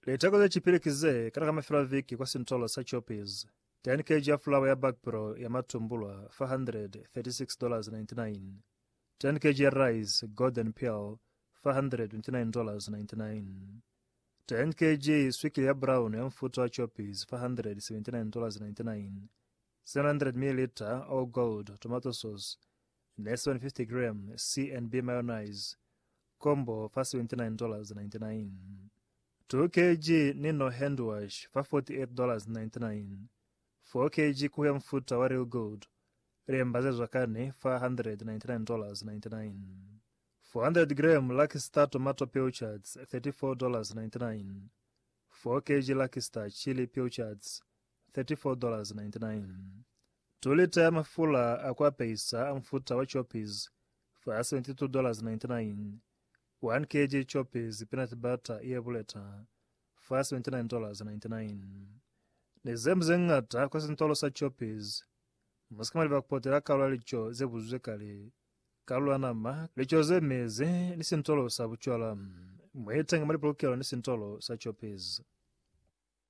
Letako za chipirikize katika mafira viki kwa sintolo sa Choppies. 10 kg ya flour ya Bag Pro ya matumbulwa $436.99. 10 kg ya rice Golden Pearl $429.99. 10 kg swikili ya brown ya mfuto wa Choppies $479.99. 700 ml all gold tomato sauce na 750 gram C&B mayonnaise combo $79.99. 2 kg Nino hand wash $48.99. 4 kg kuya mfuta wa real gold riembazezwa kane $499.99. 400 gram Lucky Star tomato pilchards $34.99. 4 kg Lucky Star chili pilchards $34.99. 2 lita ya mafula akwapeisa amfuta wa Choppies $72.99. 1 kg Choppies peanut butter iebuleta $79.99. Nezemze ngata kwa sintolo sa Choppies musikamali vakupotela kalwa licho zebuzwe kale kalwa nama licho zemeze ni sintolo sa buchola mwetanga mali polokelo ni sintolo sa Choppies.